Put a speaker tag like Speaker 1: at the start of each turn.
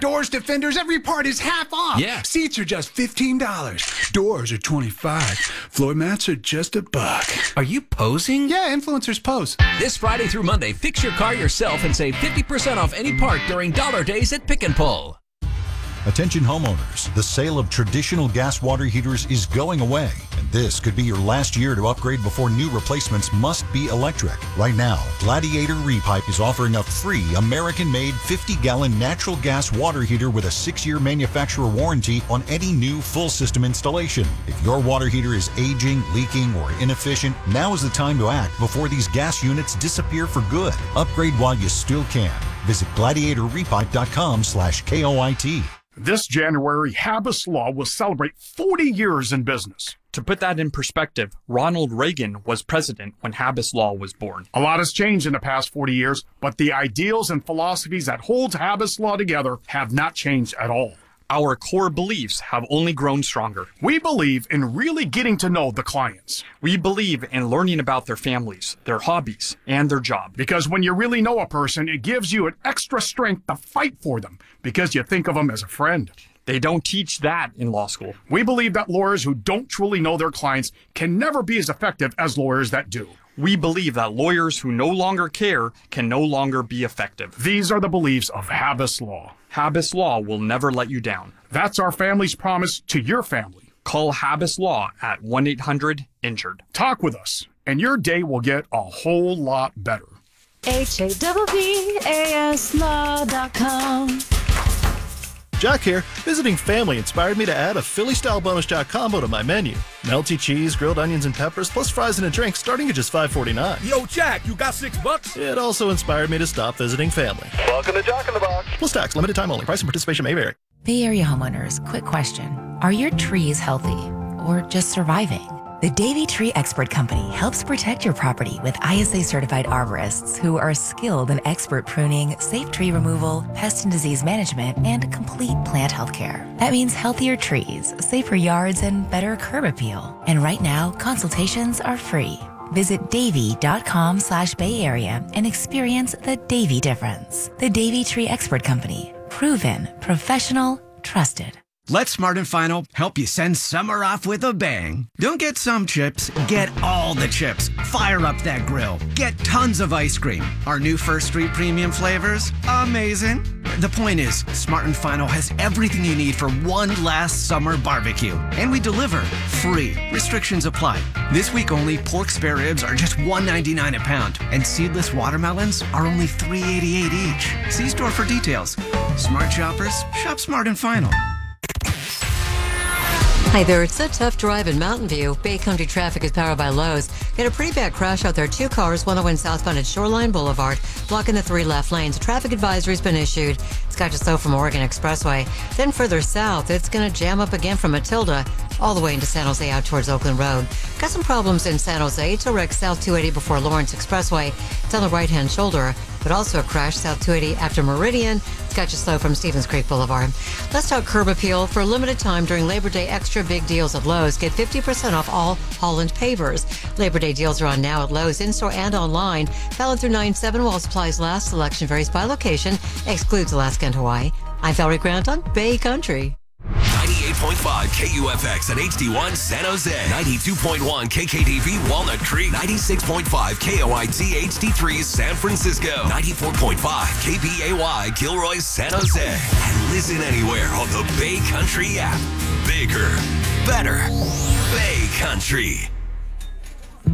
Speaker 1: doors, defenders, every part is half off.
Speaker 2: Yeah.
Speaker 1: Seats are just $15. Doors are $25. Floor mats are just $1.
Speaker 2: Are you posing?
Speaker 1: Yeah, influencers pose.
Speaker 2: This Friday through Monday, fix your car yourself and save 50% off any part during Dollar Days at Pick and Pull.
Speaker 3: Attention homeowners, the sale of traditional gas water heaters is going away, and this could be your last year to upgrade before new replacements must be electric. Right now, Gladiator Repipe is offering a free American-made 50-gallon natural gas water heater with a 6-year manufacturer warranty on any new full system installation. If your water heater is aging, leaking, or inefficient, now is the time to act before these gas units disappear for good. Upgrade while you still can. Visit gladiatorrepipe.com/KOIT.
Speaker 4: This January, Habas Law will celebrate 40 years in business.
Speaker 5: To put that in perspective, Ronald Reagan was president when Habas Law was born.
Speaker 4: A lot has changed in the past 40 years, but the ideals and philosophies that hold Habas Law together have not changed at all.
Speaker 5: Our core beliefs have only grown stronger.
Speaker 4: We believe in really getting to know the clients.
Speaker 5: We believe in learning about their families, their hobbies, and their job.
Speaker 4: Because when you really know a person, it gives you an extra strength to fight for them because you think of them as a friend.
Speaker 5: They don't teach that in law school.
Speaker 4: We believe that lawyers who don't truly know their clients can never be as effective as lawyers that do.
Speaker 5: We believe that lawyers who no longer care can no longer be effective.
Speaker 4: These are the beliefs of Habas Law.
Speaker 5: Habas Law will never let you down.
Speaker 4: That's our family's promise to your family.
Speaker 5: Call Habas Law at 1-800-INJURED.
Speaker 4: Talk with us, and your day will get a whole lot better.
Speaker 6: HABBASlaw.com.
Speaker 7: Jack here. Visiting family inspired me to add a Philly-style bonus jack combo to my menu. Melty cheese, grilled onions and peppers, plus fries and a drink starting at just $5.49.
Speaker 8: Yo, Jack, you got $6?
Speaker 7: It also inspired me to stop visiting family.
Speaker 8: Welcome to Jack in the Box.
Speaker 7: Plus tax, limited time only. Price and participation may vary.
Speaker 9: Bay Area homeowners, quick question. Are your trees healthy or just surviving? The Davey Tree Expert Company helps protect your property with ISA-certified arborists who are skilled in expert pruning, safe tree removal, pest and disease management, and complete plant health care. That means healthier trees, safer yards, and better curb appeal. And right now, consultations are free. Visit Davey.com/Bay Area and experience the Davey difference. The Davey Tree Expert Company. Proven, professional, trusted.
Speaker 10: Let Smart & Final help you send summer off with a bang. Don't get some chips, get all the chips. Fire up that grill. Get tons of ice cream. Our new First Street Premium flavors, amazing. The point is, Smart & Final has everything you need for one last summer barbecue. And we deliver free. Restrictions apply. This week only, pork spare ribs are just $1.99 a pound. And seedless watermelons are only $3.88 each. See store for details. Smart shoppers, shop Smart & Final.
Speaker 11: Hi there, it's a tough drive in Mountain View. Bay Country traffic is powered by Lowe's. Got a pretty bad crash out there. 2 cars, 101 southbound at Shoreline Boulevard, blocking the 3 left lanes. A traffic advisory's been issued. It's got you slow from Oregon Expressway. Then further south, it's going to jam up again from Matilda all the way into San Jose out towards Oakland Road. Got some problems in San Jose. It's a wreck south 280 before Lawrence Expressway. It's on the right-hand shoulder, but also a crash south 280 after Meridian. It's got you slow from Stevens Creek Boulevard. Let's talk curb appeal. For a limited time during Labor Day, extra big deals at Lowe's. Get 50% off all Holland pavers. Labor Day deals are on now at Lowe's, in-store and online. Valid through 9/7 while supplies last. Selection varies by location. Excludes Alaska and Hawaii. I'm Valerie Grant on Bay Country.
Speaker 12: 98.5 KUFX at HD1 San Jose, 92.1 KKDV Walnut Creek, 96.5 KOIT HD3 San Francisco, 94.5 KBAY Gilroy San Jose, and listen anywhere on the Bay Country app. Bigger, better, Bay Country.